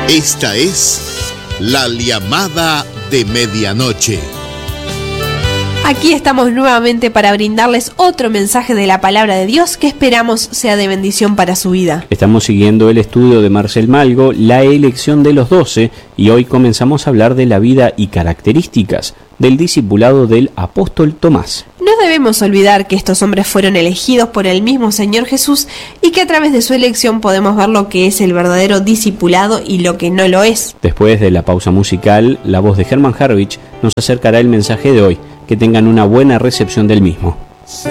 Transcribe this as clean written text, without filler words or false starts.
Esta es la llamada de medianoche. Aquí estamos nuevamente para brindarles otro mensaje de la palabra de Dios que esperamos sea de bendición para su vida. Estamos siguiendo el estudio de Marcel Malgo, la elección de los 12, y hoy comenzamos a hablar de la vida y características del discipulado del apóstol Tomás. No debemos olvidar que estos hombres fueron elegidos por el mismo Señor Jesús y que a través de su elección podemos ver lo que es el verdadero discipulado y lo que no lo es. Después de la pausa musical, la voz de Hermann Harrich nos acercará el mensaje de hoy. Que tengan una buena recepción del mismo.